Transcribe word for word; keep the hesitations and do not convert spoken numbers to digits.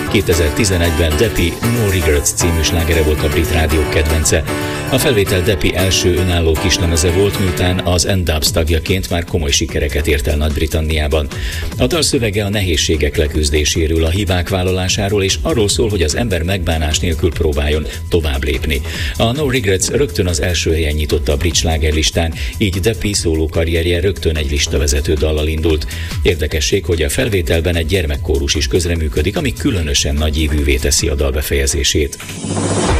kétezer-tizenegyben Deppy No Regrets című slágere volt a brit rádiók kedvence. A felvétel Deppy első önálló kislemeze volt, miután az N-Dubs tagjaként már komoly sikereket ért el Nagy-Britanniában. A dal szövege a nehézségek leküzdéséről, a hibák vállalásáról és arról szól, hogy az ember megbánás nélkül próbáljon tovább lépni. A No Regrets rögtön az első helyen nyitotta a brit slágerlistán, így Deppy szóló karrierje rögtön egy listavezető dallal indult. Érdekesség, hogy a felvételben egy gyermekkórus is közreműködik, ami különösen nagy ívűvé teszi a dal befejezését.